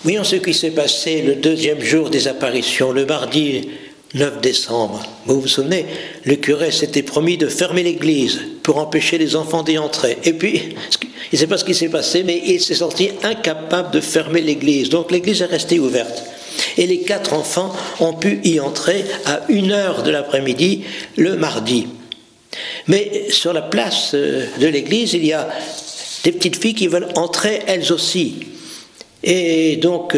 Voyons ce qui s'est passé le deuxième jour des apparitions, le mardi 9 décembre. Vous vous souvenez, le curé s'était promis de fermer l'église pour empêcher les enfants d'y entrer. Et puis, il ne sait pas ce qui s'est passé, mais il s'est senti incapable de fermer l'église. Donc l'église est restée ouverte. Et les 4 enfants ont pu y entrer à 1h de l'après-midi, le mardi. Mais sur la place de l'église, il y a des petites filles qui veulent entrer elles aussi. Et donc,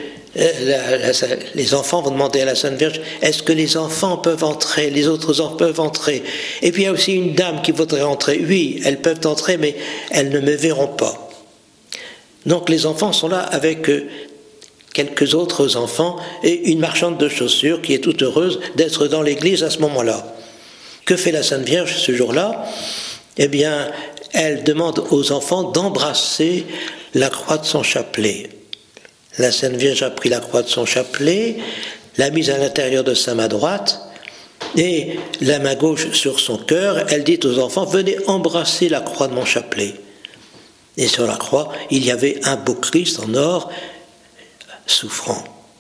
les enfants vont demander à la Sainte Vierge, est-ce que les enfants peuvent entrer, les autres enfants peuvent entrer? Et puis il y a aussi une dame qui voudrait entrer. Oui, elles peuvent entrer, mais elles ne me verront pas. Donc les enfants sont là avec quelques autres enfants et une marchande de chaussures qui est toute heureuse d'être dans l'église à ce moment-là. Que fait la Sainte Vierge ce jour-là? Eh bien, elle demande aux enfants d'embrasser la croix de son chapelet. La Sainte Vierge a pris la croix de son chapelet, l'a mise à l'intérieur de sa main droite et la main gauche sur son cœur. Elle dit aux enfants, venez embrasser la croix de mon chapelet. Et sur la croix, il y avait un beau Christ en or souffrant.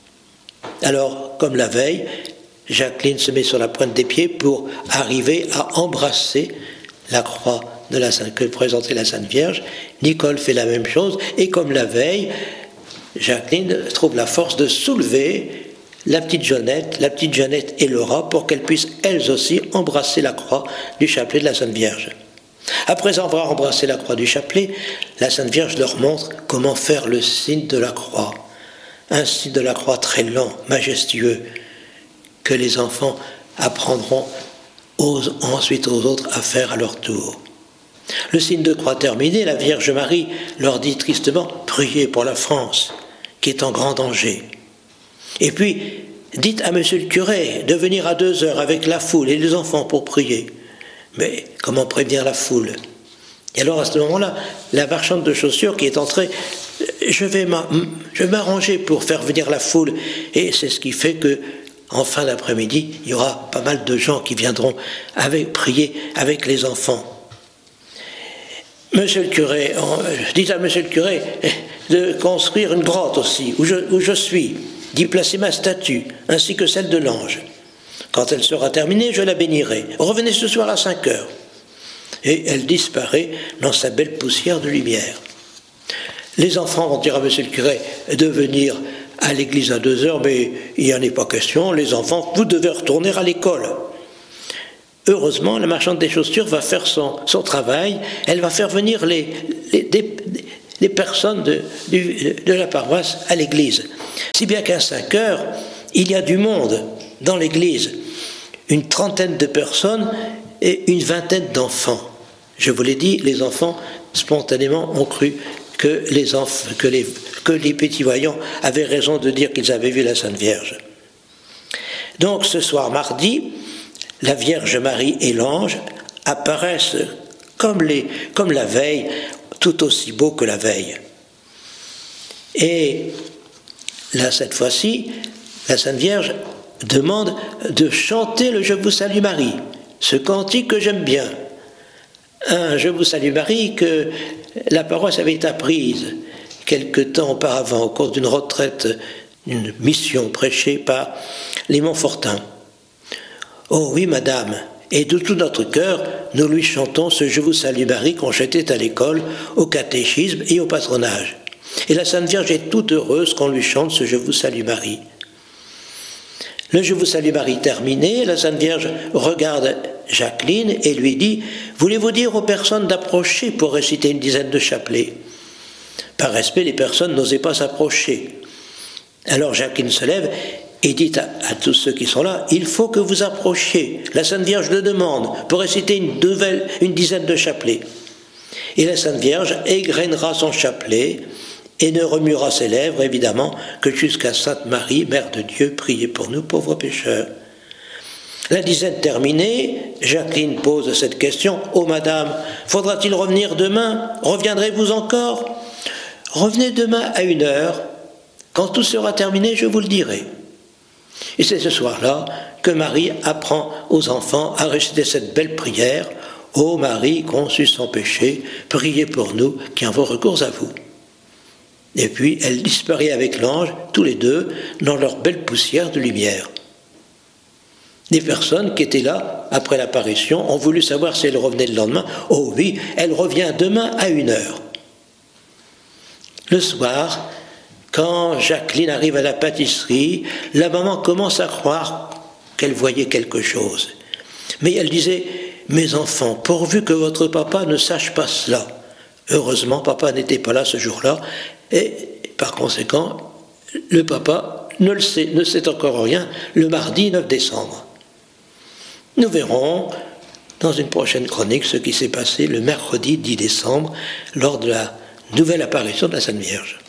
Alors, comme la veille, Jacqueline se met sur la pointe des pieds pour arriver à embrasser la croix que présentait la Sainte Vierge. Nicole fait la même chose et comme la veille, Jacqueline trouve la force de soulever la petite Jeannette et Laura pour qu'elles puissent elles aussi embrasser la croix du chapelet de la Sainte Vierge. Après avoir embrassé la croix du chapelet, la Sainte Vierge leur montre comment faire le signe de la croix. Un signe de la croix très lent, majestueux, que les enfants apprendront ensuite aux autres à faire à leur tour. Le signe de croix terminé, la Vierge Marie leur dit tristement « Priez pour la France, qui est en grand danger. » Et puis, dites à monsieur le curé de venir à 2h avec la foule et les enfants pour prier. Mais comment prévenir la foule? Et alors à ce moment-là, la marchande de chaussures qui est entrée, je vais m'arranger pour faire venir la foule. Et c'est ce qui fait que en fin d'après-midi, il y aura pas mal de gens qui viendront prier avec les enfants. Monsieur le curé, dites à monsieur le curé de construire une grotte aussi, où je suis, d'y placer ma statue, ainsi que celle de l'ange. Quand elle sera terminée, je la bénirai. Revenez ce soir à 5h. Et elle disparaît dans sa belle poussière de lumière. Les enfants vont dire à monsieur le curé de venir à l'église à 2h, mais il n'y en est pas question. Les enfants, vous devez retourner à l'école. Heureusement, la marchande des chaussures va faire son travail. Elle va faire venir les personnes de la paroisse à l'église. Si bien qu'à 5h, il y a du monde dans l'église. Une 30aine de personnes et une 20aine d'enfants. Je vous l'ai dit, les enfants, spontanément, ont cru que les petits voyants avaient raison de dire qu'ils avaient vu la Sainte Vierge. Donc, ce soir mardi, la Vierge Marie et l'ange apparaissent comme la veille, tout aussi beaux que la veille. Et là, cette fois-ci, la Sainte Vierge demande de chanter le « Je vous salue Marie », ce cantique que j'aime bien. Un « Je vous salue Marie » que la paroisse avait apprise quelque temps auparavant au cours d'une retraite, une mission prêchée par les Montfortins. Oh oui, madame, et de tout notre cœur, nous lui chantons ce « Je vous salue Marie » qu'on chantait à l'école, au catéchisme et au patronage. Et la Sainte Vierge est toute heureuse qu'on lui chante ce « Je vous salue Marie ». Le « Je vous salue Marie » terminé, la Sainte Vierge regarde Jacqueline et lui dit « Voulez-vous dire aux personnes d'approcher pour réciter une dizaine de chapelets ?» Par respect, les personnes n'osaient pas s'approcher. Alors Jacqueline se lève et dit à tous ceux qui sont là, il faut que vous approchiez. La Sainte Vierge le demande pour réciter une dizaine de chapelets. Et la Sainte Vierge égrènera son chapelet et ne remuera ses lèvres, évidemment, que jusqu'à Sainte Marie, Mère de Dieu, priez pour nous pauvres pécheurs. La dizaine terminée, Jacqueline pose cette question, « Oh madame, faudra-t-il revenir demain? Reviendrez-vous encore? Revenez demain à 1h. Quand tout sera terminé, je vous le dirai. » Et c'est ce soir-là que Marie apprend aux enfants à réciter cette belle prière « Ô Marie conçue sans péché, priez pour nous qui avons recours à vous. » Et puis elle disparaît avec l'ange, tous les deux, dans leur belle poussière de lumière. Des personnes qui étaient là, après l'apparition, ont voulu savoir si elle revenait le lendemain. Oh oui, elle revient demain à 1h. Le soir, quand Jacqueline arrive à la pâtisserie, la maman commence à croire qu'elle voyait quelque chose. Mais elle disait, « Mes enfants, pourvu que votre papa ne sache pas cela. » Heureusement, papa n'était pas là ce jour-là, et par conséquent, le papa ne sait encore rien le mardi 9 décembre. Nous verrons dans une prochaine chronique ce qui s'est passé le mercredi 10 décembre lors de la nouvelle apparition de la Sainte Vierge.